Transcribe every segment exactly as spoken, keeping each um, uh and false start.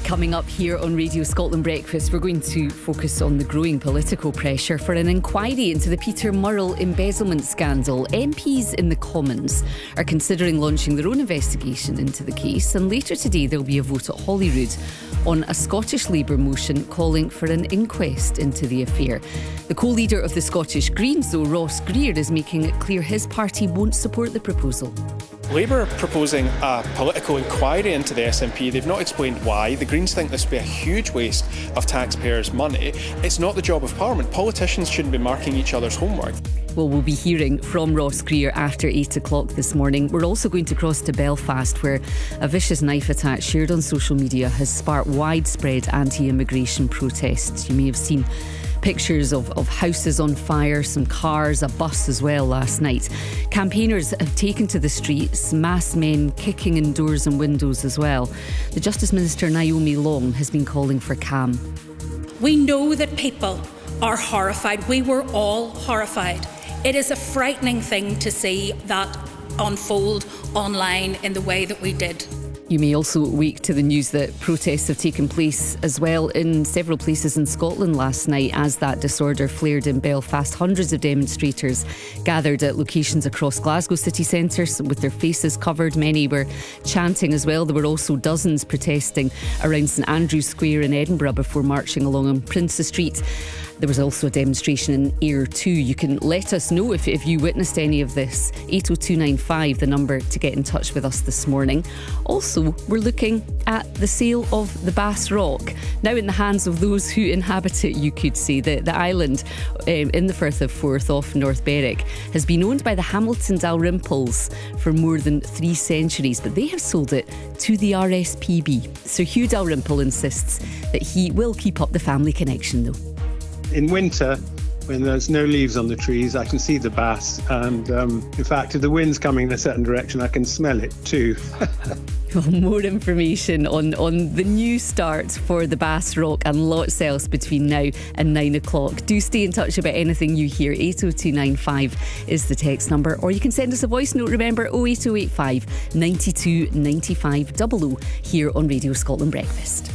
Coming up here on Radio Scotland Breakfast, we're going to focus on the growing political pressure for an inquiry into the Peter Murrell embezzlement scandal. M Ps in the Commons are considering launching their own investigation into the case, and later today there'll be a vote at Holyrood on a Scottish Labour motion calling for an inquest into the affair. The co-leader of the Scottish Greens, though, Ross Greer, is making it clear his party won't support the proposal. Labour are proposing a political inquiry into the S N P. They've not explained why. The Greens think this would be a huge waste of taxpayers' money. It's not the job of Parliament. Politicians shouldn't be marking each other's homework. Well, we'll be hearing from Ross Greer after eight o'clock this morning. We're also going to cross to Belfast, where a vicious knife attack shared on social media has sparked widespread anti-immigration protests. You may have seen pictures of, of houses on fire, some cars, a bus as well last night. Campaigners have taken to the streets, mass men kicking in doors and windows as well. The Justice Minister, Naomi Long, has been calling for calm. We know that people are horrified. We were all horrified. It is a frightening thing to see that unfold online in the way that we did. You may also wake to the news that protests have taken place as well in several places in Scotland last night as that disorder flared in Belfast. Hundreds of demonstrators gathered at locations across Glasgow city centre with their faces covered. Many were chanting as well. There were also dozens protesting around St Andrew's Square in Edinburgh before marching along on Princes Street. There was also a demonstration in Ayr too. You can let us know if, if you witnessed any of this. eight oh two nine five, the number to get in touch with us this morning. Also, we're looking at the sale of the Bass Rock. Now in the hands of those who inhabit it, you could say. The, the island um, in the Firth of Forth off North Berwick has been owned by the Hamilton Dalrymples for more than three centuries, but they have sold it to the R S P B. Sir Hugh Dalrymple insists that he will keep up the family connection though. In winter, when there's no leaves on the trees, I can see the bass. And um, in fact, if the wind's coming in a certain direction, I can smell it too. Well, more information on, on the new start for the Bass Rock and lots else between now and nine o'clock. Do stay in touch about anything you hear. eight oh two nine five is the text number. Or you can send us a voice note. Remember, oh eight oh eight five, nine two nine five double oh here on Radio Scotland Breakfast.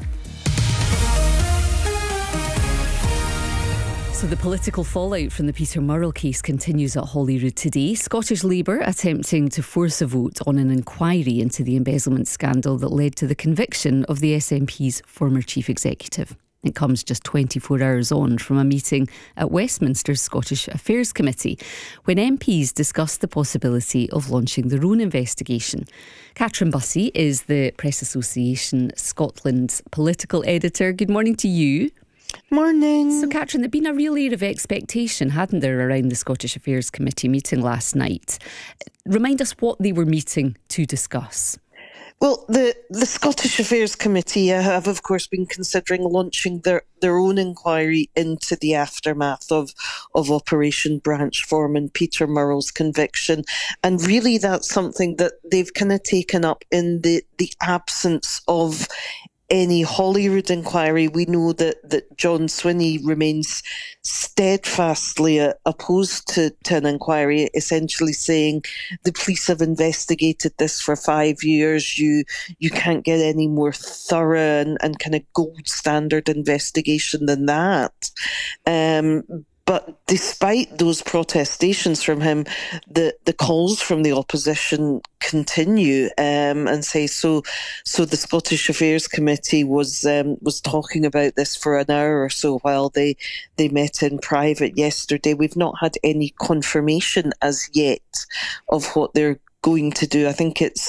So the political fallout from the Peter Murrell case continues at Holyrood today. Scottish Labour attempting to force a vote on an inquiry into the embezzlement scandal that led to the conviction of the S N P's former chief executive. It comes just twenty-four hours on from a meeting at Westminster's Scottish Affairs Committee when M Ps discussed the possibility of launching their own investigation. Catherine Bussey is the Press Association Scotland's political editor. Good morning to you. Morning. So, Catherine, there'd been a real air of expectation, hadn't there, around the Scottish Affairs Committee meeting last night. Remind us what they were meeting to discuss. Well, the, the Scottish Affairs Committee have, of course, been considering launching their, their own inquiry into the aftermath of, of Operation Branchform and Peter Murrell's conviction. And really, that's something that they've kind of taken up in the, the absence of any Holyrood inquiry. We know that, that John Swinney remains steadfastly uh, opposed to, to an inquiry, essentially saying the police have investigated this for five years. You you can't get any more thorough and, and kind of gold standard investigation than that. Um, But despite those protestations from him, the, the calls from the opposition continue um, and say so. So the Scottish Affairs Committee was um, was talking about this for an hour or so while they they met in private yesterday. We've not had any confirmation as yet of what they're going to do. I think it's